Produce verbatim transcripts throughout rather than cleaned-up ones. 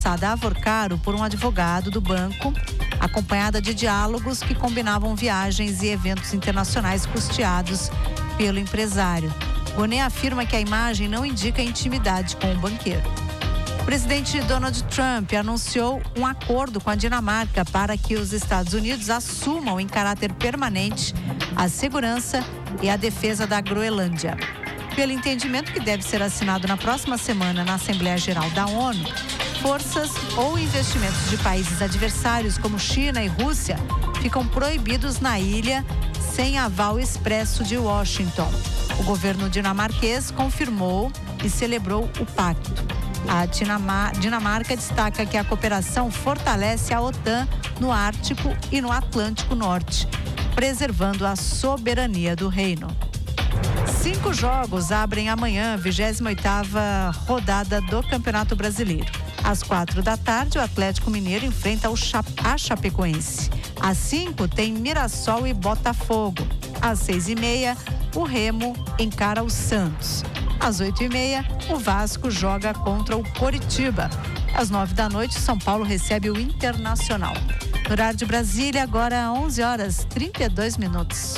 a Avocaro por um advogado do banco, acompanhada de diálogos que combinavam viagens e eventos internacionais custeados pelo empresário. Bonet afirma que a imagem não indica intimidade com o banqueiro. O presidente Donald Trump anunciou um acordo com a Dinamarca para que os Estados Unidos assumam em caráter permanente a segurança e a defesa da Groenlândia. Pelo entendimento que deve ser assinado na próxima semana na Assembleia Geral da ONU, forças ou investimentos de países adversários como China e Rússia ficam proibidos na ilha sem aval expresso de Washington. O governo dinamarquês confirmou e celebrou o pacto. A Dinamarca destaca que a cooperação fortalece a OTAN no Ártico e no Atlântico Norte, preservando a soberania do reino. Cinco jogos abrem amanhã a vigésima oitava rodada do Campeonato Brasileiro. Às quatro da tarde, o Atlético Mineiro enfrenta o Cha- a Chapecoense. Às cinco, tem Mirassol e Botafogo. Às seis e meia, o Remo encara o Santos. Às oito e meia, o Vasco joga contra o Coritiba. Às nove da noite, São Paulo recebe o Internacional. No horário de Brasília, agora onze horas e trinta e dois minutos.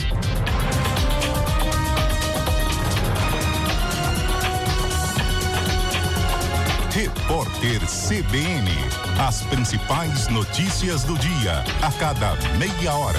Repórter C B N. As principais notícias do dia, a cada meia hora.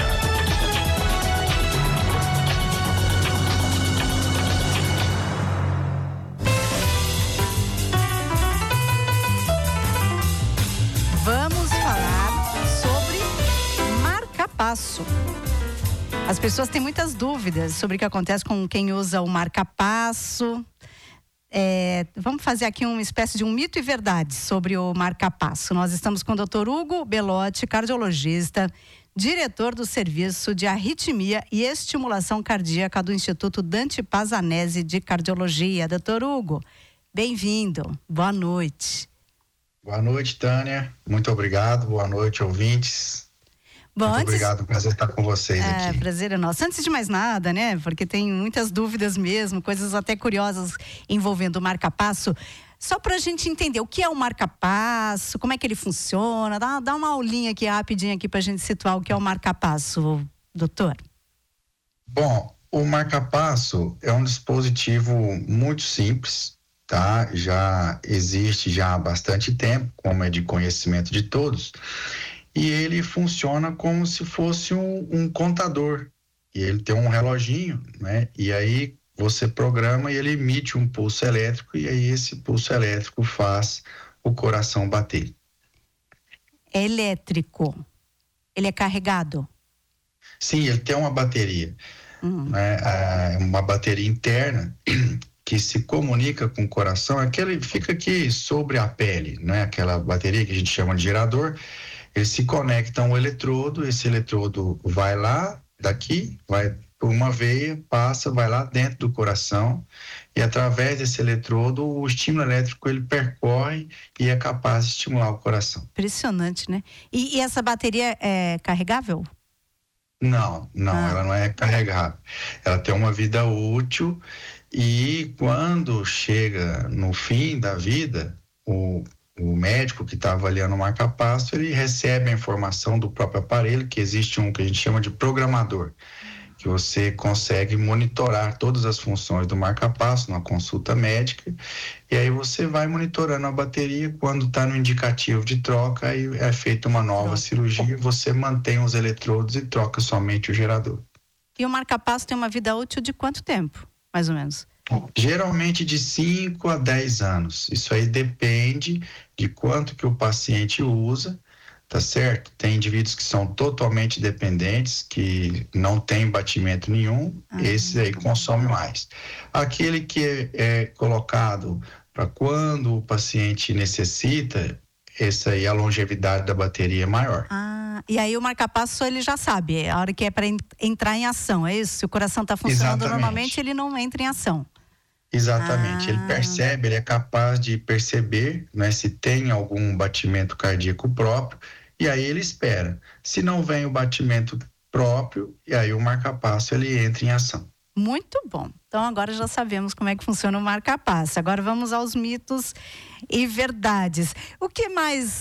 Vamos falar sobre marca-passo. As pessoas têm muitas dúvidas sobre o que acontece com quem usa o marca-passo. É, vamos fazer aqui uma espécie de um mito e verdade sobre o marca-passo. Nós estamos com o doutor Hugo Belotti, cardiologista, diretor do Serviço de Arritmia e Estimulação Cardíaca do Instituto Dante Pazanese de Cardiologia. doutor Hugo, bem-vindo. Boa noite. Boa noite, Tânia. Muito obrigado. Boa noite, ouvintes. Bom, Muito antes... obrigado, prazer estar com vocês é, aqui. Prazer é nosso. Antes de mais nada, né, porque tem muitas dúvidas mesmo, coisas até curiosas envolvendo o marca-passo, só para a gente entender o que é o marca-passo, como é que ele funciona, dá, dá uma aulinha aqui rapidinho aqui para a gente situar o que é o marca-passo, doutor. Bom, o marca-passo é um dispositivo muito simples, tá? Já existe já há bastante tempo, como é de conhecimento de todos. E ele funciona como se fosse um, um contador. E ele tem um reloginho, né? E aí você programa e ele emite um pulso elétrico e aí esse pulso elétrico faz o coração bater. É elétrico. Ele é carregado? Sim, ele tem uma bateria. Uhum. Né? Ah, uma bateria interna que se comunica com o coração. Aquele fica aqui sobre a pele, né? Aquela bateria que a gente chama de gerador. Eles se conectam ao eletrodo, esse eletrodo vai lá, daqui, vai por uma veia, passa, vai lá dentro do coração e através desse eletrodo o estímulo elétrico ele percorre e é capaz de estimular o coração. Impressionante, né? E, e essa bateria é carregável? Não, não, ah. ela não é carregável. Ela tem uma vida útil e quando chega no fim da vida, o O médico que está avaliando o marca-passo, ele recebe a informação do próprio aparelho, que existe um que a gente chama de programador, que você consegue monitorar todas as funções do marca-passo numa consulta médica, e aí você vai monitorando a bateria, quando está no indicativo de troca, aí é feita uma nova Pronto. cirurgia, você mantém os eletrodos e troca somente o gerador. E o marca-passo tem uma vida útil de quanto tempo, mais ou menos? Geralmente de cinco a dez anos. Isso aí depende de quanto que o paciente usa, tá certo? Tem indivíduos que são totalmente dependentes, que não tem batimento nenhum, ah, esse aí consome mais. Aquele que é, é colocado para quando o paciente necessita, esse aí a longevidade da bateria é maior. Ah, e aí o marca-passo ele já sabe, a hora que é para entrar em ação, é isso? Se o coração está funcionando Exatamente. normalmente, ele não entra em ação. Exatamente, ah. ele percebe, ele é capaz de perceber, né, se tem algum batimento cardíaco próprio, e aí ele espera. Se não vem o batimento próprio, e aí o marca-passo ele entra em ação. Muito bom. Então agora já sabemos como é que funciona o marca-passo. Agora vamos aos mitos e verdades. O que mais